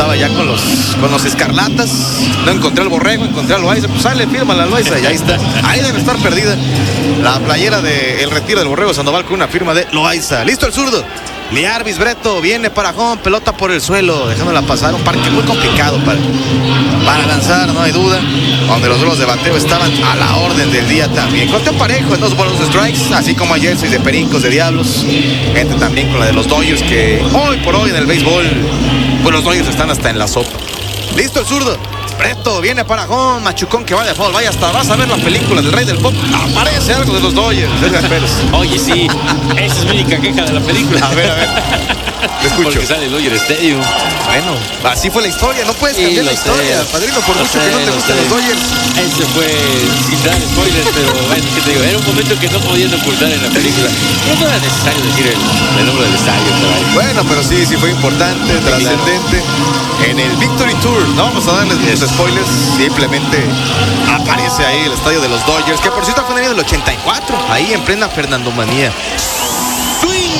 estaba ya con los escarlatas. No encontré al Borrego, encontré al Loaiza. Pues sale, fírmala al Loaiza y ahí está. Ahí debe estar perdida la playera del retiro del Borrego Sandoval con una firma de Loaiza. Listo el zurdo. Liarbis Breto viene para home, pelota por el suelo, dejándola pasar. Un parque muy complicado para lanzar, no hay duda. Donde los duelos de bateo estaban a la orden del día también. Conteo parejo en 2 bolas de strikes, así como ayer 6 de Pericos, de Diablos. Gente también con la de los Dodgers, que hoy por hoy en el béisbol, pues los Dodgers están hasta en la sopa. Listo el zurdo. Breto viene para home, machucón que va de foul. Vaya, hasta vas a ver la película del Rey del Pop. Aparece algo de los Dodgers. Oye, sí, esa es mi única queja de la película. A ver. Te escucho. Porque sale el Dodger Stadium. Bueno, así fue la historia. No puedes cambiar la historia, padrino, por mucho que no te gusten los Dodgers. Ese fue sin dar spoilers, pero bueno, ¿qué te digo? Era un momento que no podían ocultar en la película. No era necesario decir el nombre del estadio. Bueno, pero sí fue importante, trascendente. En el Victory Tour, no vamos a darles muchos spoilers, simplemente aparece ahí el estadio de los Dodgers, que por cierto fue en el año del 84, ahí en plena Fernandomanía. ¡Swing!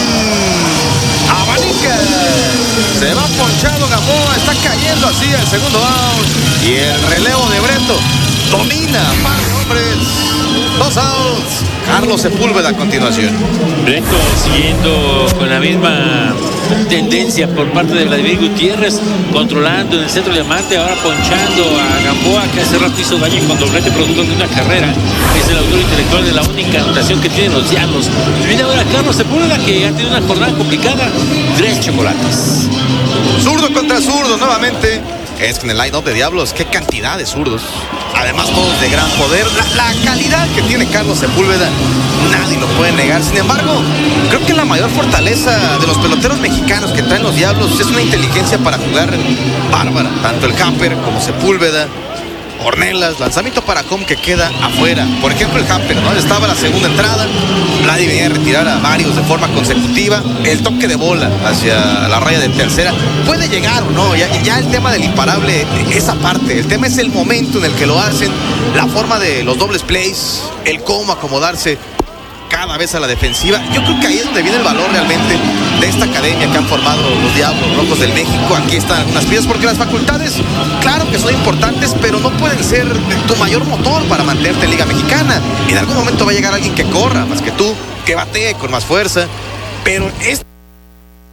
¡Abanica! Se va ponchado Gamboa, está cayendo así el segundo out. Y el relevo de Breto domina, par de hombres, 2 outs. Carlos Sepúlveda a continuación. Breto siguiendo con la misma tendencia por parte de Vladimir Gutiérrez, controlando en el centro de mate, ahora ponchando a Gamboa, que hace rato hizo daño con doblete productor de una carrera. Es el autor intelectual de la única anotación que tienen los Diablos. Viene ahora Carlos Sepúlveda, que ha tenido una jornada complicada. 3 chocolates. Zurdo contra zurdo nuevamente. Es que en el line-up de Diablos, qué cantidad de zurdos. Además todos de gran poder. La calidad que tiene Carlos Sepúlveda, nadie lo puede negar. Sin embargo, creo que la mayor fortaleza de los peloteros mexicanos que traen los Diablos es una inteligencia para jugar bárbara. Tanto el Hamper como Sepúlveda, Ornelas, lanzamiento para home que queda afuera. Por ejemplo, el Hamper, ¿no? Estaba la segunda entrada, Vladi venía a retirar a varios de forma consecutiva. El toque de bola hacia la raya de tercera puede llegar o no, ya el tema del imparable, esa parte. El tema es el momento en el que lo hacen, la forma de los dobles plays, el cómo acomodarse cada vez a la defensiva. Yo creo que ahí es donde viene el valor realmente de esta academia que han formado los Diablos Rojos del México. Aquí están algunas piezas, porque las facultades, claro que son importantes, pero no pueden ser tu mayor motor para mantenerte en Liga Mexicana. En algún momento va a llegar alguien que corra más que tú, que batee con más fuerza, pero